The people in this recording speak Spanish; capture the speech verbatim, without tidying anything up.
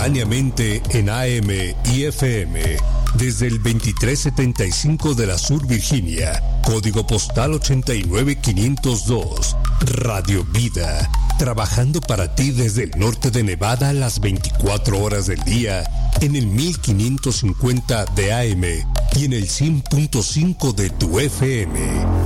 simultáneamente en A M y F M desde el veintitrés setenta y cinco de la Sur Virginia, código postal ochenta y nueve quinientos dos. Radio Vida, trabajando para ti desde el norte de Nevada las veinticuatro horas del día en el mil quinientos cincuenta de A M y en el cien punto cinco de tu F M.